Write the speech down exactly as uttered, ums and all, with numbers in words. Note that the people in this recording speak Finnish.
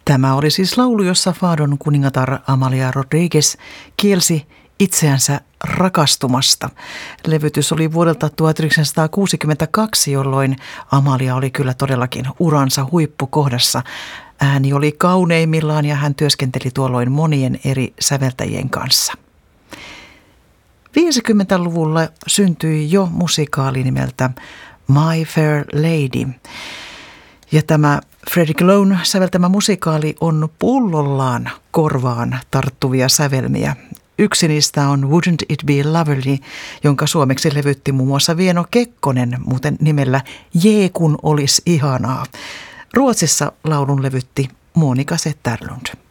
Tämä oli siis laulu, jossa Fadon kuningatar Amalia Rodriguez kielsi itseänsä rakastumasta. Levytys oli vuodelta tuhatyhdeksänsataakuusikymmentäkaksi, jolloin Amalia oli kyllä todellakin uransa huippukohdassa. Ääni oli kauneimmillaan ja hän työskenteli tuolloin monien eri säveltäjien kanssa. viisikymmentäluvulla syntyi jo musikaali nimeltä My Fair Lady. Ja tämä Freddie Glone säveltämä musikaali on pullollaan korvaan tarttuvia sävelmiä. Yksi niistä on Wouldn't It Be Lovely, jonka suomeksi levytti muun muassa Vieno Kekkonen, muuten nimellä Jee kun olis ihanaa. Ruotsissa laulun levytti Monika Zetterlund.